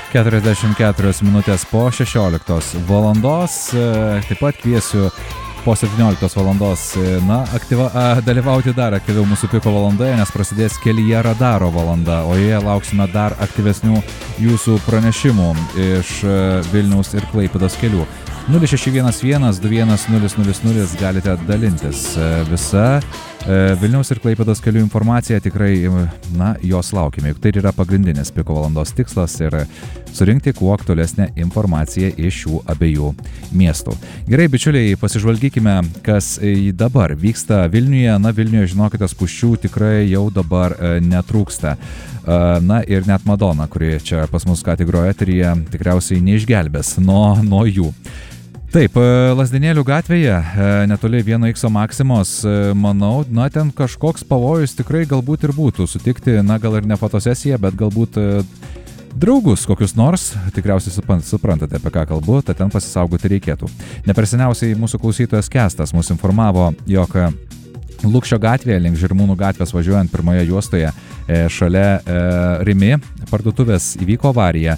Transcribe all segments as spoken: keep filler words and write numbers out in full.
keturiasdešimt keturios minutės po šešioliktos valandos. Taip pat kviesiu po septynioliktos valandos na, aktyva, a, dalyvauti dar aktyviau mūsų piko valandoje, nes prasidės kelyje radaro valanda, o joje lauksime dar aktyvesnių jūsų pranešimų iš Vilniaus ir Klaipėdos kelių. nulis šeši vienas vienas du vienas nulis nulis nulis galite dalintis visa Vilniaus ir Klaipėdos kelių informacija, tikrai, na, jos laukime, juk tai yra pagrindinis piko valandos tikslas ir surinkti kuo aktualesnę informaciją iš šių abiejų miestų. Gerai, bičiuliai, pasižvalgykime, kas dabar vyksta Vilniuje. Na, Vilniuje, žinokite, spūsčių tikrai jau dabar netrūksta. Na ir net Madona, kuri čia pas mus ką tik groja eteryje, tikriausiai neišgelbės nuo, nuo jų. Taip, Lazdynėlių gatvėje, netoli vieno X Maksimos, manau, na, ten kažkoks pavojus tikrai galbūt ir būtų sutikti, na, gal ir ne fotosesiją, bet galbūt draugus kokius nors, tikriausiai suprantate, apie ką kalbu, tai ten pasisaugoti reikėtų. Neperseniausiai mūsų klausytojas Kestas mus informavo, jog Lukšio gatvėje, link Žirmūnų gatvės važiuojant pirmoje juostoje, šalia Rimi parduotuvės įvyko avarija.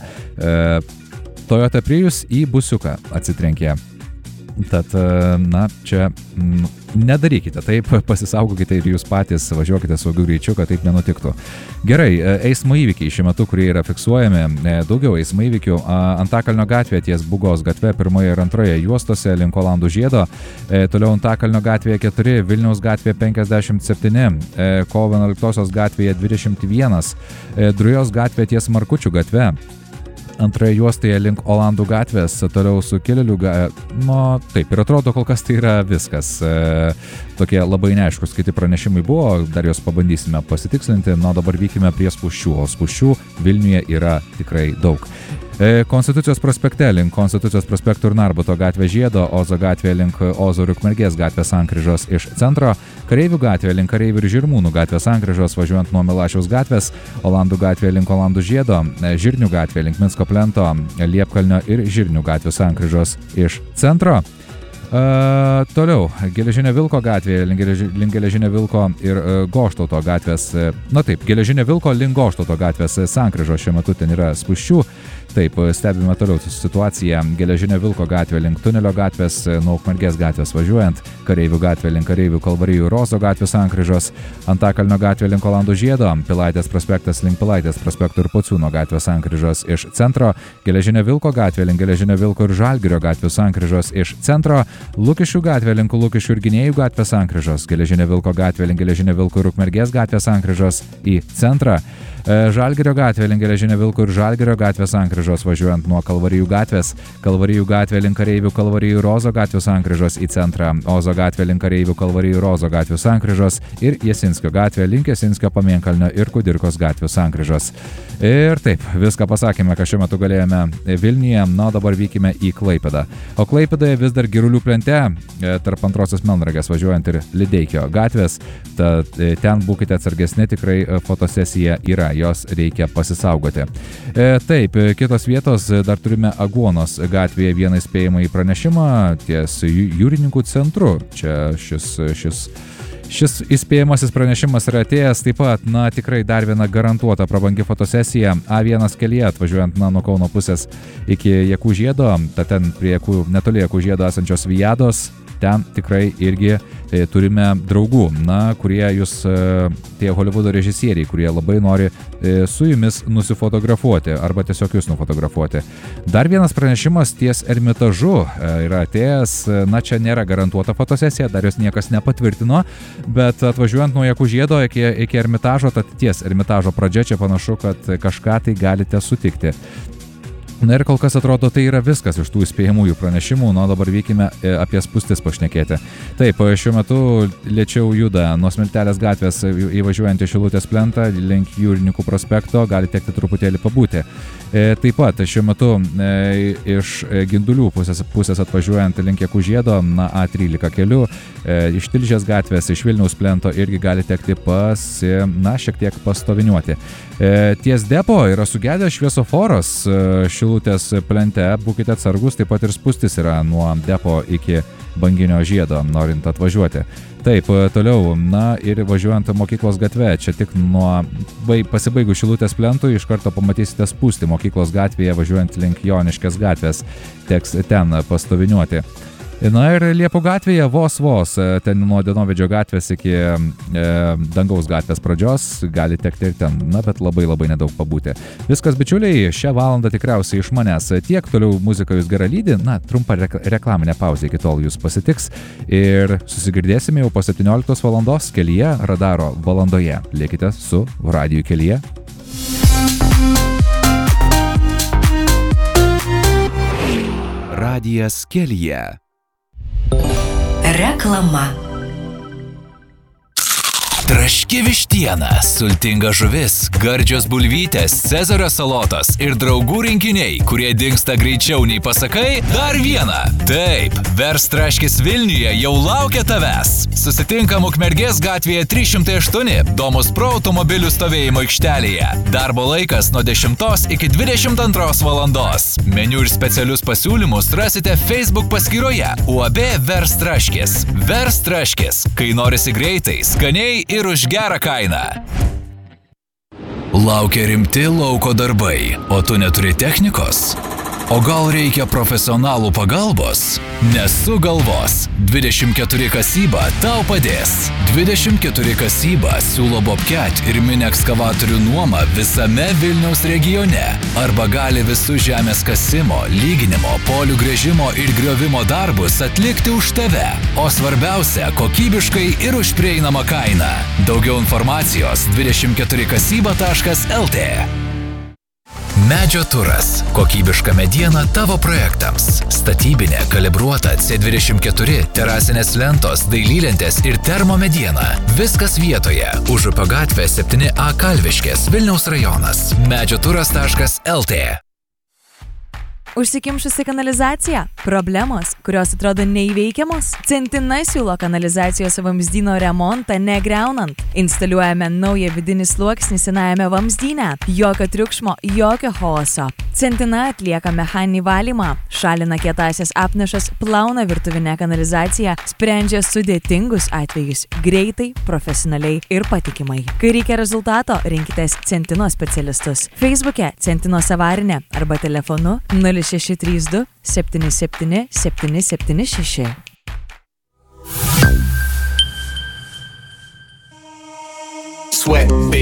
Toyota Prius į busiuką atsitrenkė. Tad, na, čia nedarykite taip, pasisaugokite ir jūs patys važiuokite saugiu greičiu, kad taip nenutiktų. Gerai, eismo įvykiai šiuo metu, kurie yra fiksuojami, daugiau eismo įvykių. Antakalnio gatvėje ties Bugos gatve pirmoje ir antroje juostose link Olandų žiedo, toliau Antakalnio gatvėje keturi, Vilniaus gatvėje penkiasdešimt septyni, kovo vienuoliktosios gatvėje dvidešimt vienas, Drujos gatvėje ties Markučių gatve, antroje juostoje link Olandų gatvės, toliau Sukilėlių gatvės. Nu, taip, ir atrodo, kol kas tai yra viskas. E, tokie labai neaiškus kiti pranešimai buvo, dar juos pabandysime pasitikslinti. Na, dabar vykime prie spūsčių, o spūsčių Vilniuje yra tikrai daug. E, Konstitucijos prospekte link Konstitucijos prospektų ir Narbuto gatvė žiedo, Ozo gatvė link Ozo ir Ukmergės gatvės sankryžos iš centro, Kareivių gatvė link Kareivių ir Žirmūnų gatvės sankryžos važiuojant nuo Milašiaus gatvės, Olandų gatvė link Olandų žiedo, Žirnių gatvė link Minsko plento, Liepkalnio ir Žirnių gatvės sankryžos iš centro. Uh, toliau, Geležinio Vilko gatvėje, link Geležinio Vilko ir uh, Goštauto gatvės, uh, na taip, Geležinio Vilko link Goštauto gatvės sankryžos šiuo metu ten yra spūsčių. Taip, stebime toliau situaciją. Geležinio Vilko gatvė link Tunelio gatvės, nuo Ukmergės gatvės važiuojant, Kareivių gatvė link Kareivių Kalvarijų ir Ozo gatvės sankryžos, Antakalnio gatvė link Olandų žiedo, Pilaitės prospektas link Pilaitės prospektų ir Pociūno gatvės sankryžos iš centro, Geležinio Vilko gatvė link Geležinio Vilko ir Žalgirio gatvės sankryžos iš centro, Lukiškių gatvė link Lukiškių ir Gynėjų gatvės sankryžos, Geležinio Vilko gatvė link Geležinio Vilko ir Ukmergės gatvės sankryžos į centrą, Žalgirio gatvė link Geležinio Vilko ir Žalgirio gatvės sankryžos važiuojant nuo Kalvarijų gatvės, Kalvarijų gatvė link Kareivių Kalvarijų ir Ozo gatvės sankryžos į centrą, Ozo gatvė link Kareivių Kalvarijų ir Ozo gatvės sankryžos ir Jasinskio gatvė link Jasinskio Pamėnkalnio ir Kudirkos gatvės sankryžos. Ir taip, viską pasakėme, ką šiuo metu galėjome Vilniuje, na, dabar vykime į Klaipėdą. O Klaipėdoje vis dar Girulių plente, tarp antrosios Melnragės važiuojant ir Lideikio gatvės, tad ten būkite atsargesni, tikrai fotosesija yra, jos reikia pasisaugoti. E, taip, kitos vietos dar turime Aguonos gatvėje vieną įspėjimą į pranešimą ties jūrininkų centru. Čia šis, šis, šis įspėjamasis pranešimas yra atėjęs, taip pat, na, tikrai dar viena garantuota prabangi fotosesija A vienas kelyje atvažiuojant, na, nuo Kauno pusės iki Jakų žiedo, tad ten prie Jakų, netoli Jakų žiedo esančios Vijados, ten tikrai irgi e, turime draugų, na, kurie jūs, e, tie Holivudo režisieriai, kurie labai nori e, su jumis nusifotografuoti arba tiesiog jūs nufotografuoti. Dar vienas pranešimas ties Ermitažu e, yra atėjęs, e, na, čia nėra garantuota fotosesija, dar jos niekas nepatvirtino, bet atvažiuojant nuo Jakų žiedo iki, iki Ermitažo, tad ties Ermitažo pradžia čia panašu, kad kažką tai galite sutikti. Na ir kol kas atrodo, tai yra viskas iš tų įspėjamųjų pranešimų, nu dabar vykime apie spūstis pašnekėti. Taip, šiuo metu lėčiau juda nuo Smiltelės gatvės įvažiuojant į Šilutės plentą link Jūrininkų prospekto, gali tekti truputėlį pabūti. E, taip pat šiuo metu e, iš Gindulių pusės, pusės atvažiuojant link Jakų žiedo, na, A trylika keliu, e, iš Tilžės gatvės, iš Vilniaus plento irgi gali tekti pasi, na, šiek tiek pastoviniuoti. E, ties depo yra sugedęs šviesoforas e, Šilutės plente, būkite atsargus, taip pat ir spūstis yra nuo depo iki Banginio žiedo, norint atvažiuoti. Taip, toliau, na ir važiuojant mokyklos gatve, čia tik nuo pasibaigus Šilutės plentui iš karto pamatysite spūstį mokyklos gatvėje važiuojant link Joniškės gatvės, teks ten pastoviniuoti. Na ir Liepų gatvėje vos vos, ten nuo Dienovidžio gatvės iki e, Dangaus gatvės pradžios, gali tekti ir ten, na bet labai labai nedaug pabūti. Viskas, bičiuliai, šią valandą tikriausiai iš manęs tiek, toliau muzika jūs gerą lydi, na trumpa rek- reklaminė pauzė iki tol jūs pasitiks ir susigirdėsime jau po septynioliktos valandos kelyje Radaro valandoje. Likite su Radiju kelyje. Radijas kelyje. Reklama. Traški vištiena, sultinga žuvis, gardžios bulvytės, cezario salotos ir draugų rinkiniai, kurie dingsta greičiau nei pasakai, dar vieną. Taip, Verstraškis Vilniuje jau laukia tavęs. Susitinkam Ukmergės gatvėje trys šimtai aštuoni, Domus Pro automobilių stovėjimo aikštelėje. Darbo laikas nuo dešimtos iki dvidešimt antros valandos. Meniu ir specialius pasiūlymus rasite Facebook paskyroje U A B Verstraškis. Verstraškis, kai norisi greitai, skaniai ir už gerą kainą. Laukia rimti lauko darbai, o tu neturi technikos? O gal reikia profesionalų pagalbos? Nesugalvos. dvidešimt keturi kasyba tau padės. dvidešimt keturi kasyba siūlo Bobcat ir mini ekskavatorių nuomą visame Vilniaus regione. Arba gali visus žemės kasimo, lyginimo, polių gręžimo ir griovimo darbus atlikti už tave. O svarbiausia, kokybiškai ir už prieinamą kainą. Daugiau informacijos dvidešimt keturi kasyba taškas el tė. Medžio turas. Kokybiška mediena tavo projektams. Statybinė, kalibruota C dvidešimt keturi, terasinės lentos, dailylentės ir termomediena. Viskas vietoje. Užupio gatvė septyni A Kalviškės, Vilniaus rajonas. medžio turas taškas el tė. Užsikimšusi kanalizacija? Problemos, kurios atrodo neįveikiamos? Centina siūlo kanalizacijos vamzdyno remontą negriaunant. Instaliuojame naują vidinį sluoksnį senajame vamzdyne. Jokio triukšmo, jokio chaoso. Centina atlieka mechaninį valymą, šalina kietąsias apnašas, plauna virtuvinę kanalizaciją, sprendžia sudėtingus atvejus greitai, profesionaliai ir patikimai. Kai reikia rezultato, rinkitės Centino specialistus. Facebook'e Centinos avarinė arba telefonu nulis šeši trys du septyni septyni septyni septyni šeši. Sweat